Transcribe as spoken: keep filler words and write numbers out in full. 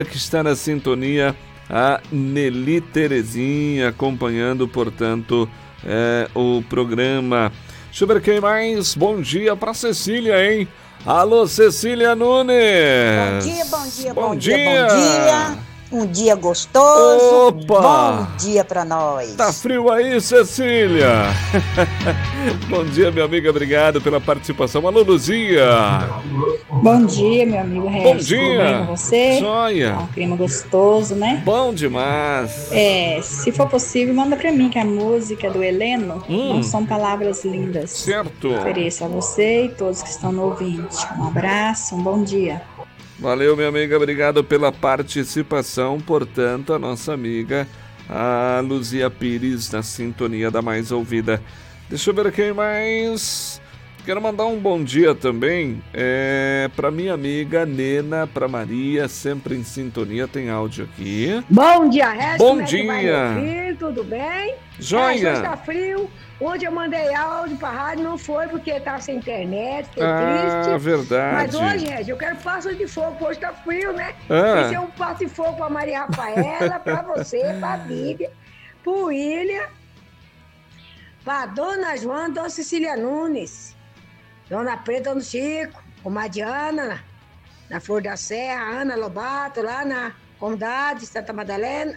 que está na sintonia, a Nelly Terezinha, acompanhando, portanto, é, o programa. Deixa eu ver quem mais. Bom dia para Cecília, hein? Alô, Cecília Nunes! Bom dia, bom dia, bom, bom dia. dia, bom dia. Um dia gostoso. Opa! Bom dia para nós. Tá frio aí, Cecília? Bom dia, minha amiga, obrigado pela participação. Alô, Luzia! Bom dia, meu amigo Regis. Bom dia! Tudo bem com você? Joia! Um clima gostoso, né? Bom demais! É, se for possível, manda pra mim que a música do Heleno Hum. não são palavras lindas. Certo! Ofereço a você e todos que estão no ouvinte. Um abraço, um bom dia. Valeu, minha amiga, obrigado pela participação. Portanto, a nossa amiga, a Luzia Pires, na sintonia da mais ouvida. Deixa eu ver quem mais. Quero mandar um bom dia também é, para minha amiga Nena, para Maria, sempre em sintonia, tem áudio aqui. Bom dia, Regis. Bom Como é que vai, dia. meu filho? Tudo bem? Joia. É, hoje tá frio. Ontem eu mandei áudio pra rádio, não foi porque tava sem internet, fiquei Ah, triste. verdade. Mas hoje, Regis, eu quero passo de fogo, hoje tá frio, né? Ah. Vai ser um passo de fogo pra Maria Rafaela, pra você, pra Bíblia, pro William, pra Dona Joana, Dona Cecília Nunes, Dona Preta, Dona Chico, comadre Ana, na, na Flor da Serra, Ana Lobato, lá na Comunidade Santa Madalena,